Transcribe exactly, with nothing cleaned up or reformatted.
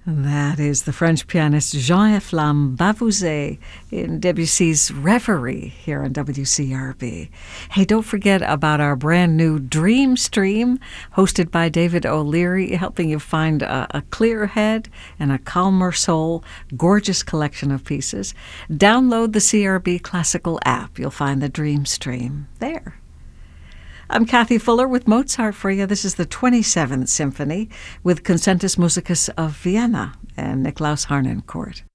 That is the French pianist Jean-Efflam Bavouzet in Debussy's Reverie here on W C R B. Hey, don't forget about our brand new Dream Stream, hosted by David O'Leary, helping you find a, a clear head and a calmer soul. Gorgeous collection of pieces. Download the C R B Classical app. You'll find the Dream Stream there. I'm Kathy Fuller with Mozart for you. This is the twenty-seventh Symphony with Concertus Musicus of Vienna and Niklaus Harnoncourt.